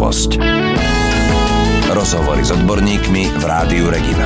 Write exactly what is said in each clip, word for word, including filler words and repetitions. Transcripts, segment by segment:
novosť. Rozhovory s odborníkmi v Rádiu Regina.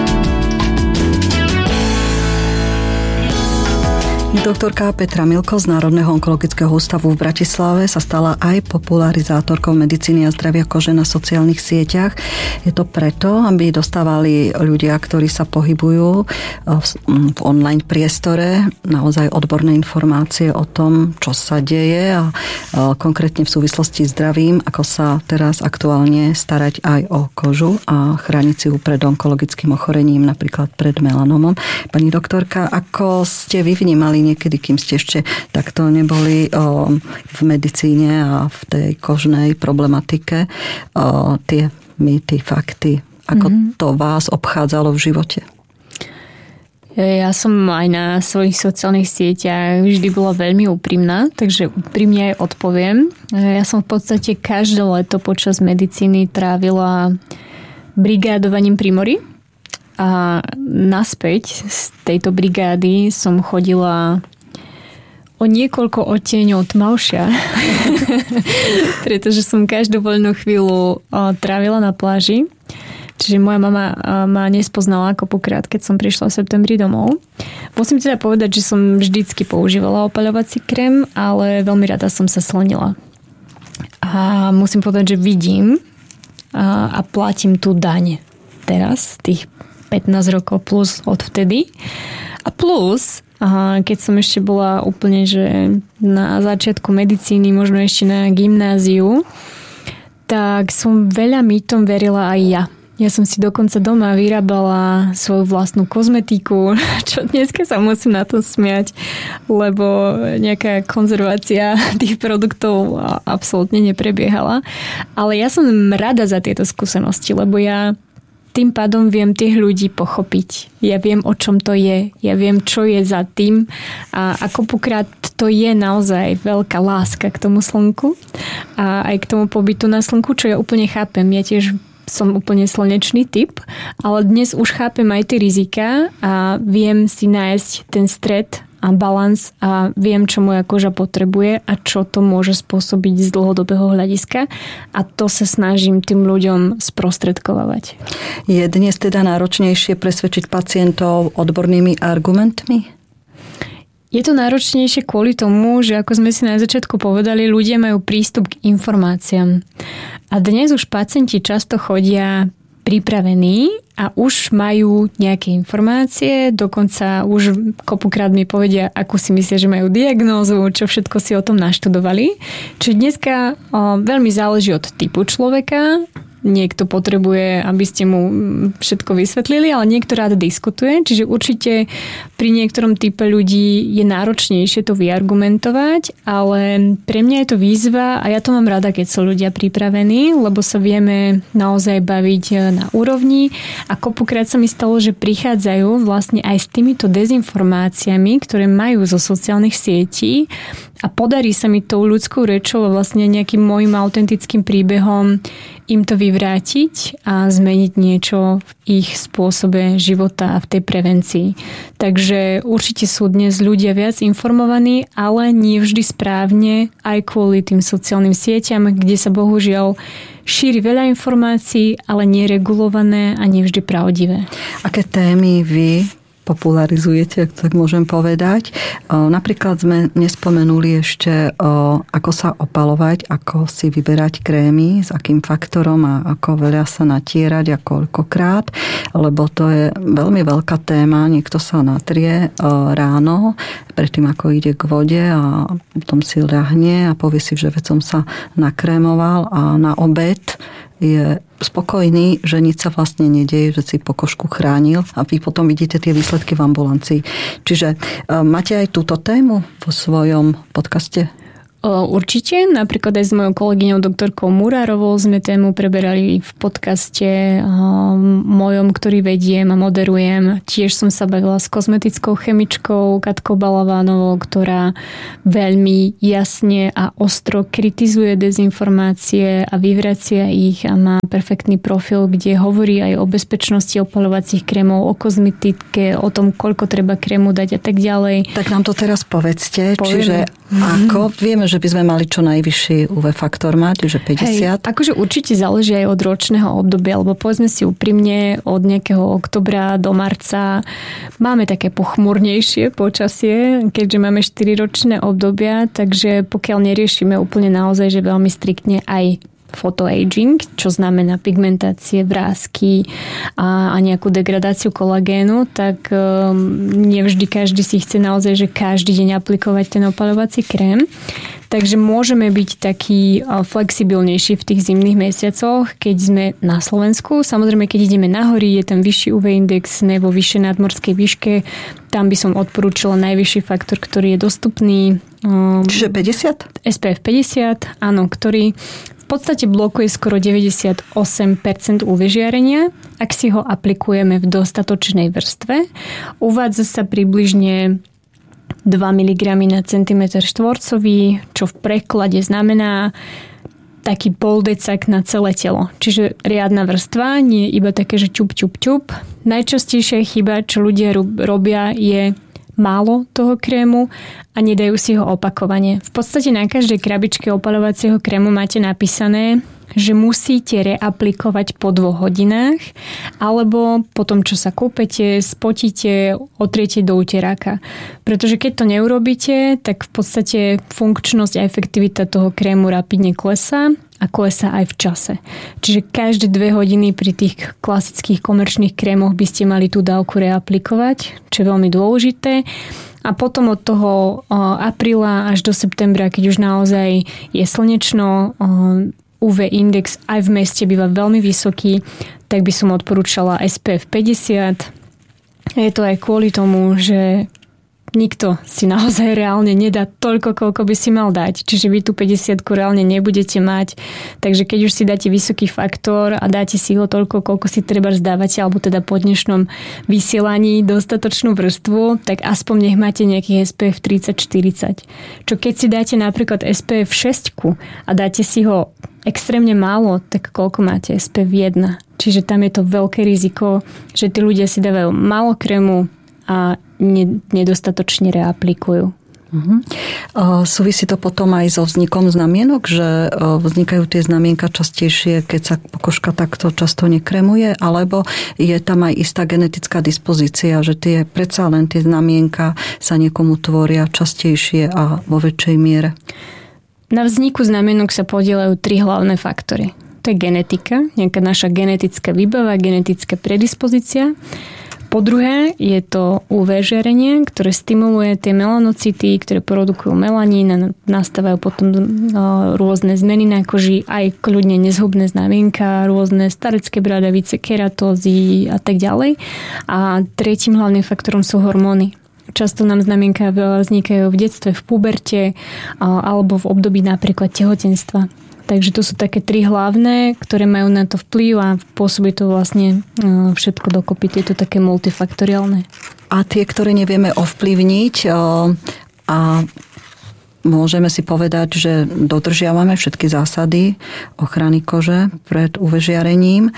Doktorka Petra Milko z Národného onkologického ústavu v Bratislave sa stala aj popularizátorkou medicíny a zdravia kože na sociálnych sieťach. Je to preto, aby dostávali ľudia, ktorí sa pohybujú v online priestore, naozaj odborné informácie o tom, čo sa deje a konkrétne v súvislosti s zdravím, ako sa teraz aktuálne starať aj o kožu a chrániť si ju pred onkologickým ochorením, napríklad pred melanomom. Pani doktorka, ako ste vy vnímali niekedy, kým ste ešte takto neboli o, v medicíne a v tej kožnej problematike, o, tie mýty, fakty, ako mm-hmm. to vás obchádzalo v živote? Ja som aj na svojich sociálnych sieťach vždy bola veľmi úprimná, takže úprimne aj odpoviem. Ja som v podstate každé leto počas medicíny trávila brigádovaním pri mori. A naspäť z tejto brigády som chodila o niekoľko odtieňov tmavšia, pretože som každú voľnú chvíľu trávila na pláži. Čiže moja mama ma nespoznala koľkokrát, keď som prišla v septembri domov. Musím teda povedať, že som vždycky používala opaľovací krém, ale veľmi rada som sa slnila. A musím povedať, že vidím a, a platím tú daň teraz, tých pätnásť rokov plus od vtedy. A plus, aha, keď som ešte bola úplne, že na začiatku medicíny, možno ešte na gymnáziu, tak som veľa mýtom verila aj ja. Ja som si dokonca doma vyrábala svoju vlastnú kozmetiku, čo dneska sa musím na to smiať, lebo nejaká konzervácia tých produktov absolútne neprebiehala. Ale ja som rada za tieto skúsenosti, lebo ja tým pádom viem tých ľudí pochopiť. Ja viem, o čom to je. Ja viem, čo je za tým. A ako pokrát to je naozaj veľká láska k tomu slnku a aj k tomu pobytu na slnku, čo ja úplne chápem. Ja tiež som úplne slnečný typ, ale dnes už chápem aj tie rizika a viem si nájsť ten stred a balans a viem, čo moja koža potrebuje a čo to môže spôsobiť z dlhodobého hľadiska a to sa snažím tým ľuďom sprostredkovať. Je dnes teda náročnejšie presvedčiť pacientov odbornými argumentmi? Je to náročnejšie kvôli tomu, že ako sme si na začiatku povedali, ľudia majú prístup k informáciám. A dnes už pacienti často chodia pripravení a už majú nejaké informácie, dokonca už kopukrát mi povedia, akú si myslia, že majú diagnózu, čo všetko si o tom naštudovali. Čiže dneska o, veľmi záleží od typu človeka. Niekto potrebuje, aby ste mu všetko vysvetlili, ale niekto rád diskutuje. Čiže určite pri niektorom type ľudí je náročnejšie to vyargumentovať, ale pre mňa je to výzva a ja to mám rada, keď sú ľudia pripravení, lebo sa vieme naozaj baviť na úrovni a kopukrát sa mi stalo, že prichádzajú vlastne aj s týmito dezinformáciami, ktoré majú zo sociálnych sietí a podarí sa mi tou ľudskou rečou a vlastne nejakým môjim autentickým príbehom im to vyvrátiť a zmeniť niečo v ich spôsobe života a v tej prevencii. Takže určite sú dnes ľudia viac informovaní, ale nie vždy správne, aj kvôli tým sociálnym sieťam, kde sa bohužiaľ šíri veľa informácií, ale neregulované a nevždy pravdivé. Aké témy vy popularizujete, ak tak môžem povedať? Napríklad sme nespomenuli ešte, ako sa opalovať, ako si vyberať krémy, s akým faktorom a ako veľa sa natierať a koľkokrát, lebo to je veľmi veľká téma. Niekto sa natrie ráno, predtým ako ide k vode a potom si ľahne a povie si, že veď som sa nakrémoval a na obed je spokojný, že nič sa vlastne nedieje, že si pokožku chránil a vy potom vidíte tie výsledky v ambulancii. Čiže máte aj túto tému vo svojom podcaste? Určite, napríklad aj s mojou kolegyňou doktorkou Murárovou sme tému preberali v podcaste mojom, ktorý vediem a moderujem. Tiež som sa bavila s kozmetickou chemičkou Katkou Balavánovou, ktorá veľmi jasne a ostro kritizuje dezinformácie a vyvracia ich a má perfektný profil, kde hovorí aj o bezpečnosti opaľovacích krémov, o kozmetike, o tom, koľko treba krému dať a tak ďalej. Tak nám to teraz povedzte, Povieme. Čiže ako? Vieme, že že by sme mali čo najvyšší ú vé faktor mať, že päťdesiat. Hej, akože určite záleží aj od ročného obdobia, lebo povedzme si úprimne, od nejakého oktobra do marca máme také pochmurnejšie počasie, keďže máme štyriročné obdobia, takže pokiaľ neriešime úplne naozaj, že veľmi striktne aj photoaging, čo znamená pigmentácie, vrásky a, a nejakú degradáciu kolagénu, tak um, nevždy každý si chce naozaj, že každý deň aplikovať ten opaľovací krém. Takže môžeme byť taký flexibilnejší v tých zimných mesiacoch, keď sme na Slovensku. Samozrejme, keď ideme na hory, je tam vyšší ú vé index, sme vo vyššej nadmorskej výške. Tam by som odporúčala najvyšší faktor, ktorý je dostupný. Čiže päťdesiat? es pé ef päťdesiat, áno, ktorý v podstate blokuje skoro deväťdesiatosem percent ú vé žiarenia, ak si ho aplikujeme v dostatočnej vrstve. Uvádza sa približne dva miligramy na centimetr štvorcový, čo v preklade znamená taký poldecak na celé telo. Čiže riadna vrstva, nie iba také, že čup, čup, čup. Najčastejšia chyba, čo ľudia robia, je málo toho krému a nedajú si ho opakovane. V podstate na každej krabičke opaľovacieho krému máte napísané, že musíte reaplikovať po dvoch hodinách alebo po tom, čo sa kúpete, spotíte, otriete do uteráka. Pretože keď to neurobíte, tak v podstate funkčnosť a efektivita toho krému rapidne klesá a klesá aj v čase. Čiže každé dve hodiny pri tých klasických komerčných krémoch by ste mali tú dávku reaplikovať, čo je veľmi dôležité. A potom od toho apríla až do septembra, keď už naozaj je slnečno, ú vé index aj v meste býva veľmi vysoký, tak by som odporúčala es pé ef päťdesiat. Je to aj kvôli tomu, že nikto si naozaj reálne nedá toľko, koľko by si mal dať. Čiže vy tú päťdesiatku reálne nebudete mať. Takže keď už si dáte vysoký faktor a dáte si ho toľko, koľko si treba zdávate, alebo teda po dnešnom vysielaní dostatočnú vrstvu, tak aspoň nech máte nejakých es pé ef tridsať štyridsať. Čo keď si dáte napríklad es pé ef šesť a dáte si ho extrémne málo, tak koľko máte es pé ef jeden. Čiže tam je to veľké riziko, že tí ľudia si dávajú málo krému a nedostatočne reaplikujú. Uh-huh. Súvisí to potom aj so vznikom znamienok, že vznikajú tie znamienka častejšie, keď sa pokožka takto často nekremuje, alebo je tam aj istá genetická dispozícia, že tie predsa len tie znamienka sa niekomu tvoria častejšie a vo väčšej miere? Na vzniku znamienok sa podieľajú tri hlavné faktory. To je genetika, nejaká naša genetická výbava, genetická predispozícia. Po druhé je to ú vé žiarenie, ktoré stimuluje tie melanocity, ktoré produkujú melanín a nastávajú potom rôzne zmeny na koži, aj kľudne nezhubné znamienka, rôzne starecké bradavice, keratózy a tak ďalej. A tretím hlavným faktorom sú hormóny. Často nám znamienka vznikajú v detstve, v puberte alebo v období napríklad tehotenstva. Takže to sú také tri hlavné, ktoré majú na to vplyv a pôsobí to vlastne všetko dokopy. Je to také multifaktoriálne. A tie, ktoré nevieme ovplyvniť a môžeme si povedať, že dodržiavame všetky zásady ochrany kože pred ú vé žiarením.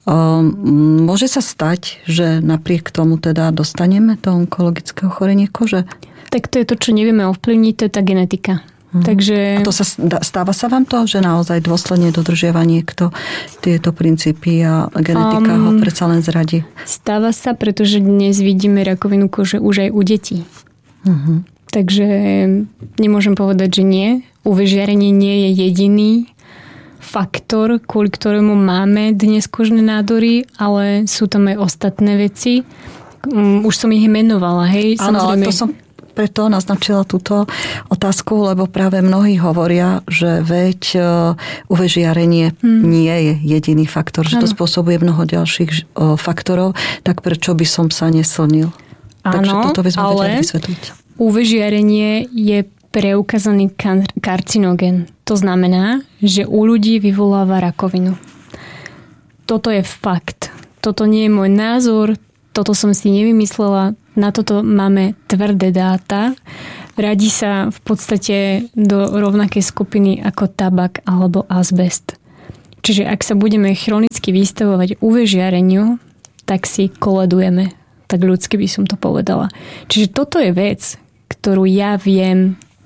Môže sa stať, že napriek tomu teda dostaneme to onkologické ochorenie kože? Tak to je to, čo nevieme ovplyvniť, to je tá genetika. Hmm. Takže... A to sa, stáva sa vám to, že naozaj dôsledne dodržiava niekto tieto princípy a genetika um, ho predsa len zradí? Stáva sa, pretože dnes vidíme rakovinu kože už aj u detí. Uh-huh. Takže nemôžem povedať, že nie. ú vé žiarenie nie je jediný faktor, kvôli ktorému máme dnes kožné nádory, ale sú tam aj ostatné veci. Um, už som ich menovala, hej? Áno, to som... Preto naznačila túto otázku, lebo práve mnohí hovoria, že veď ú vé žiarenie hmm. nie je jediný faktor, že to spôsobuje mnoho ďalších faktorov, tak prečo by som sa neslnil? Áno, Takže toto by sme ale vedeli vysvetliť. ú vé žiarenie je preukázaný karcinogén. To znamená, že u ľudí vyvoláva rakovinu. Toto je fakt. Toto nie je môj názor, toto som si nevymyslela. Na toto máme tvrdé dáta. Radí sa v podstate do rovnakej skupiny ako tabak alebo azbest. Čiže ak sa budeme chronicky vystavovať ú vé žiareniu, tak si koledujeme. Tak ľudsky by som to povedala. Čiže toto je vec, ktorú ja viem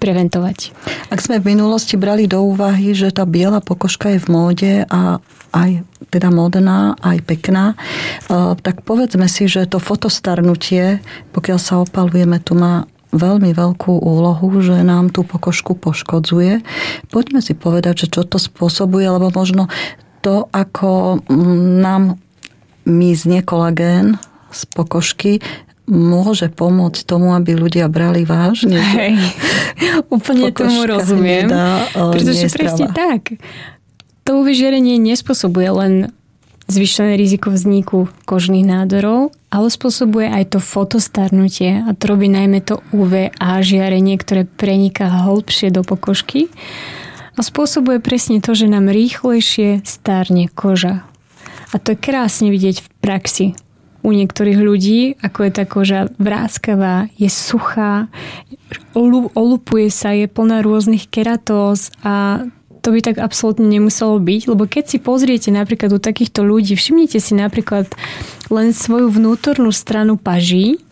preventovať. Ak sme v minulosti brali do úvahy, že tá biela pokožka je v móde a aj teda módna, aj pekná, tak povedzme si, že to fotostarnutie, pokiaľ sa opalujeme, tu má veľmi veľkú úlohu, že nám tú pokožku poškodzuje. Poďme si povedať, že čo to spôsobuje, lebo možno to, ako nám mizne kolagén z pokožky, môže pomôcť tomu, aby ľudia brali vážne. Hej, úplne tomu rozumiem. Nedá, pretože presne tak. To ú vé žiarenie nespôsobuje len zvýšené riziko vzniku kožných nádorov, ale spôsobuje aj to fotostarnutie a to robí najmä to ú vé á žiarenie, ktoré preniká hlbšie do pokožky a spôsobuje presne to, že nám rýchlejšie starne koža. A to je krásne vidieť v praxi. U niektorých ľudí, ako je tá koža vráskavá, je suchá, olupuje sa, je plná rôznych keratóz a to by tak absolútne nemuselo byť, lebo keď si pozriete napríklad u takýchto ľudí, všimnite si napríklad len svoju vnútornú stranu paží,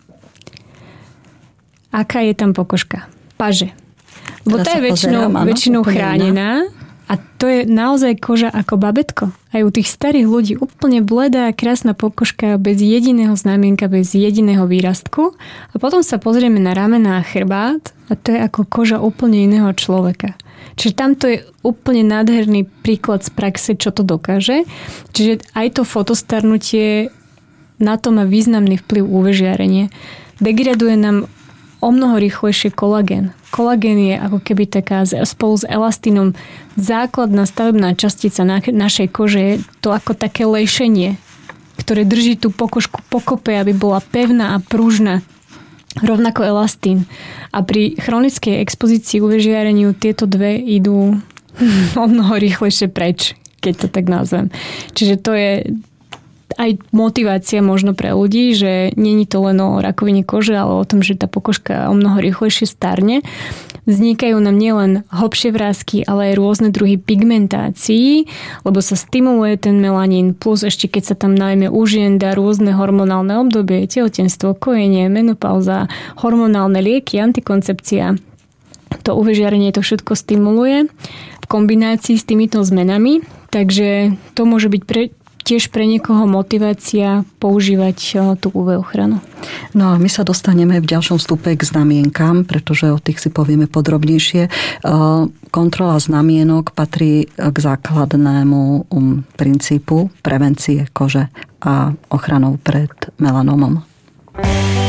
aká je tam pokožka. Paže. Lebo tá je väčšinou, pozerám, väčšinou chránená. A to je naozaj koža ako babetko. Aj u tých starých ľudí úplne bledá, krásna pokožka bez jediného znamienka, bez jediného výrastku. A potom sa pozrieme na ramená a chrbát a to je ako koža úplne iného človeka. Čiže tamto je úplne nádherný príklad z praxe, čo to dokáže. Čiže aj to fotostarnutie, na to má významný vplyv ú vé žiarenie. Degraduje nám o mnoho rýchlejšie kolagén. Kolagén je ako keby taká spolu s elastínom základná stavebná častica na, našej kože. Je to ako také lejšenie, ktoré drží tú pokožku pokope, aby bola pevná a pružná. Rovnako elastín. A pri chronickej expozícii ú vé žiareniu tieto dve idú o mnoho rýchlejšie preč, keď to tak nazvem. Čiže to je aj motivácia možno pre ľudí, že nie je to len o rakovine kože, ale o tom, že tá pokožka o mnoho rýchlejšie starne. Vznikajú nám nielen hlbšie vrásky, ale aj rôzne druhy pigmentácií, lebo sa stimuluje ten melanín, plus ešte keď sa tam najmä u žien dá rôzne hormonálne obdobie, tehotenstvo, kojenie, menopauza, hormonálne lieky, antikoncepcia. To ú vé žiarenie to všetko stimuluje v kombinácii s týmito zmenami, takže to môže byť pre tiež pre niekoho motivácia používať tú ú vé ochranu. No a my sa dostaneme v ďalšom vstupe k znamienkam, pretože o tých si povieme podrobnejšie. Kontrola znamienok patrí k základnému princípu prevencie kože a ochranou pred melanomom.